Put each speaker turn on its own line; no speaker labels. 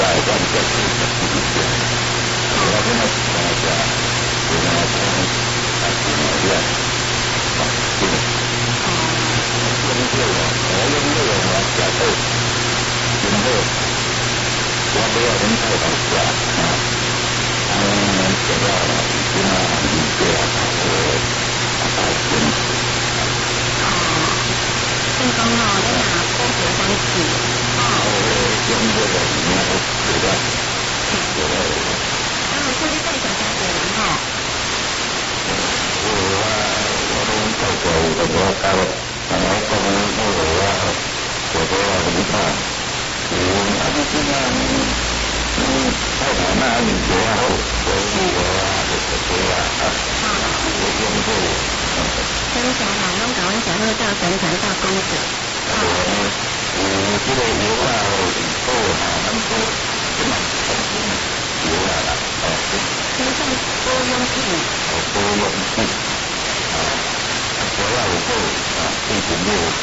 我们就是我要跟他讲一下，我们要讲怎么样，对。用这个，我用这个我下头，然后我不要人太好笑啊，主要是那理解啊，大心。
正讲你拿科学方式，
用这个你要知道，
这里带小家的人
我都透过我到我讲那个我很怕，现在太难了，你不要我用这个。
真想好，弄搞完小后叫神传到公子。
这个油啊，以后咱们都不能油了，
身上多用气，
多用气，不要有这地平路。